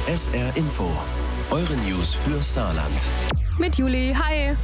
SR Info, eure News für Saarland. Mit Juli, hi!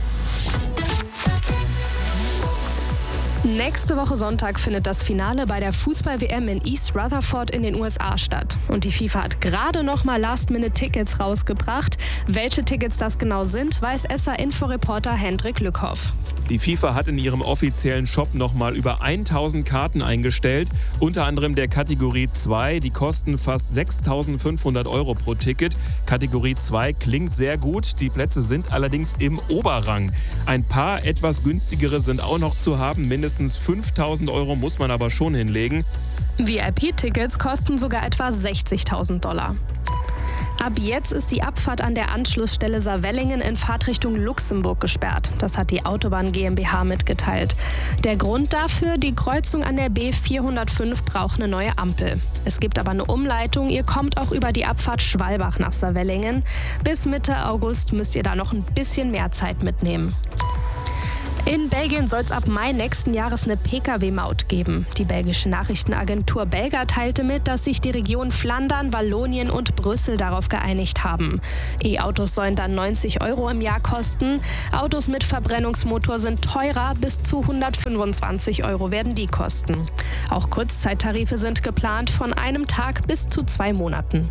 Nächste Woche Sonntag findet das Finale bei der Fußball-WM in East Rutherford in den USA statt. Und die FIFA hat gerade noch mal Last-Minute-Tickets rausgebracht. Welche Tickets das genau sind, weiß SR-Info-Reporter Hendrik Lückhoff. Die FIFA hat in ihrem offiziellen Shop nochmal über 1000 Karten eingestellt, unter anderem der Kategorie 2. Die kosten fast 6.500 € pro Ticket. Kategorie 2 klingt sehr gut, die Plätze sind allerdings im Oberrang. Ein paar etwas günstigere sind auch noch zu haben, mindestens 5.000 € muss man aber schon hinlegen. VIP-Tickets kosten sogar etwa 60.000 $. Ab jetzt ist die Abfahrt an der Anschlussstelle Saarwellingen in Fahrtrichtung Luxemburg gesperrt. Das hat die Autobahn GmbH mitgeteilt. Der Grund dafür, die Kreuzung an der B405 braucht eine neue Ampel. Es gibt aber eine Umleitung. Ihr kommt auch über die Abfahrt Schwalbach nach Saarwellingen. Bis Mitte August müsst ihr da noch ein bisschen mehr Zeit mitnehmen. In Belgien soll es ab Mai nächsten Jahres eine Pkw-Maut geben. Die belgische Nachrichtenagentur Belga teilte mit, dass sich die Regionen Flandern, Wallonien und Brüssel darauf geeinigt haben. E-Autos sollen dann 90 € im Jahr kosten. Autos mit Verbrennungsmotor sind teurer, bis zu 125 € werden die kosten. Auch Kurzzeittarife sind geplant, von einem Tag bis zu 2 Monaten.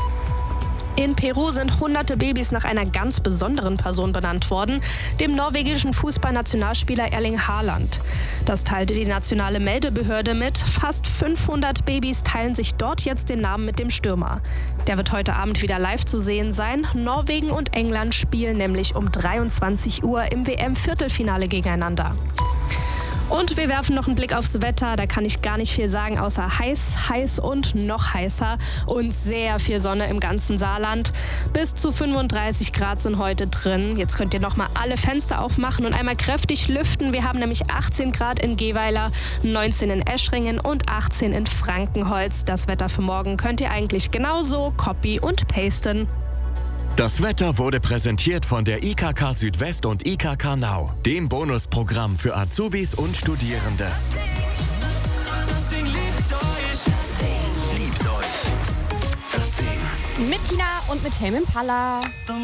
In Peru sind hunderte Babys nach einer ganz besonderen Person benannt worden, dem norwegischen Fußballnationalspieler Erling Haaland. Das teilte die nationale Meldebehörde mit. Fast 500 Babys teilen sich dort jetzt den Namen mit dem Stürmer. Der wird heute Abend wieder live zu sehen sein. Norwegen und England spielen nämlich um 23 Uhr im WM-Viertelfinale gegeneinander. Und wir werfen noch einen Blick aufs Wetter. Da kann ich gar nicht viel sagen, außer heiß und noch heißer und sehr viel Sonne im ganzen Saarland. Bis zu 35 Grad sind heute drin. Jetzt könnt ihr noch mal alle Fenster aufmachen und einmal kräftig lüften. Wir haben nämlich 18 Grad in Geweiler, 19 in Eschringen und 18 in Frankenholz. Das Wetter für morgen könnt ihr eigentlich genauso copy und pasten. Das Wetter wurde präsentiert von der IKK Südwest und IKK Now, dem Bonusprogramm für Azubis und Studierende. Liebt euch. Das Ding. Mit Tina und mit Helm Impala.